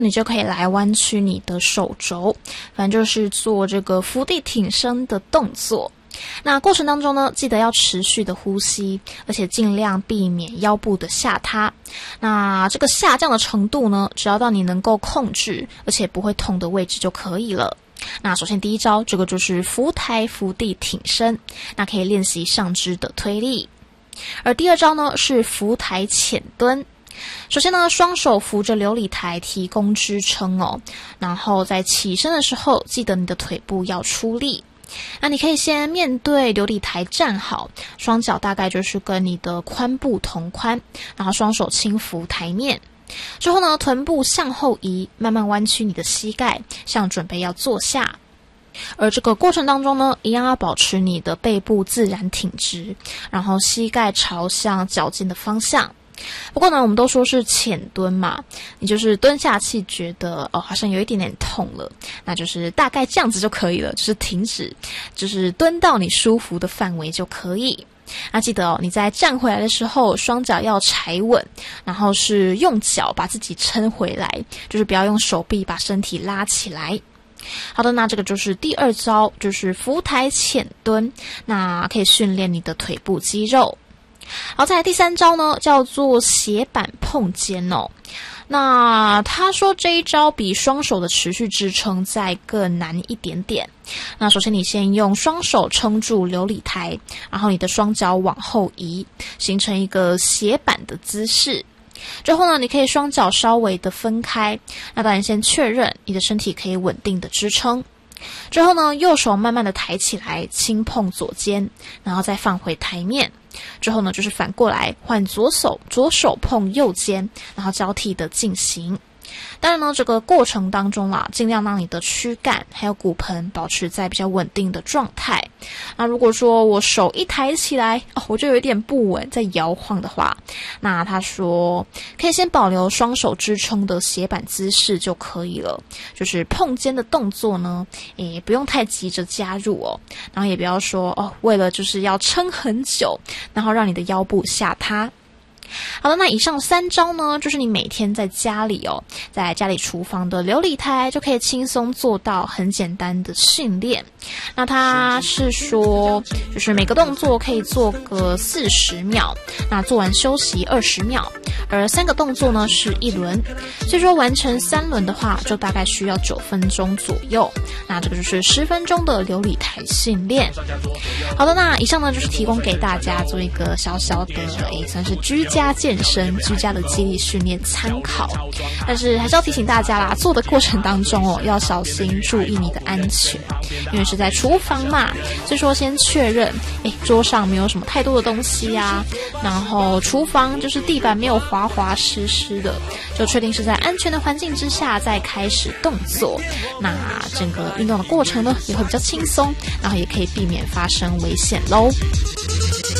你就可以来弯曲你的手肘，反正就是做这个伏地挺身的动作。那过程当中呢，记得要持续的呼吸，而且尽量避免腰部的下塌。那这个下降的程度呢，只要到你能够控制，而且不会痛的位置就可以了。那首先第一招，这个就是伏台伏地挺身，那可以练习上肢的推力。而第二招呢，是伏台浅蹲。首先呢，双手扶着流理台提供支撑哦，然后在起身的时候，记得你的腿部要出力。那你可以先面对流理台站好，双脚大概就是跟你的髋部同宽，然后双手轻扶台面。之后呢，臀部向后移，慢慢弯曲你的膝盖，像准备要坐下。而这个过程当中呢，一样要保持你的背部自然挺直，然后膝盖朝向脚尖的方向。不过呢，我们都说是浅蹲嘛，你就是蹲下去觉得好像有一点点痛了，那就是大概这样子就可以了，就是停止，就是蹲到你舒服的范围就可以。那记得你在站回来的时候，双脚要踩稳，然后是用脚把自己撑回来，就是不要用手臂把身体拉起来。好的，那这个就是第二招，就是伏台浅蹲，那可以训练你的腿部肌肉。好，再来第三招呢，叫做斜板碰肩哦。那他说这一招比双手的持续支撑再更难一点点。那首先你先用双手撑住流理台，然后你的双脚往后移，形成一个斜板的姿势。之后呢，你可以双脚稍微的分开，那当然先确认你的身体可以稳定的支撑。之后呢，右手慢慢的抬起来，轻碰左肩，然后再放回台面。之后呢，就是反过来换左手碰右肩，然后交替的进行。当然呢，这个过程当中啦，尽量让你的躯干还有骨盆保持在比较稳定的状态。那如果说我手一抬起来，我就有一点不稳，在摇晃的话，那他说可以先保留双手支撑的斜板姿势就可以了。就是碰肩的动作呢，也不用太急着加入哦，然后也不要说为了就是要撑很久，然后让你的腰部下塌。好的，那以上3招呢，就是你每天在家里在家里厨房的流理台就可以轻松做到很简单的训练。那他是说，就是每个动作可以做个40秒，那做完休息20秒，而3个动作呢是1轮，所以说完成3轮的话，就大概需要9分钟左右。那这个就是10分钟的流理台训练。好的，那以上呢就是提供给大家做一个小小的算是居家健身、居家的肌力训练参考，但是还是要提醒大家啦，做的过程当中要小心注意你的安全，因为是在厨房嘛，所以说先确认桌上没有什么太多的东西啊，然后厨房就是地板没有滑滑湿湿的，就确定是在安全的环境之下再开始动作。那整个运动的过程呢也会比较轻松，然后也可以避免发生危险咯。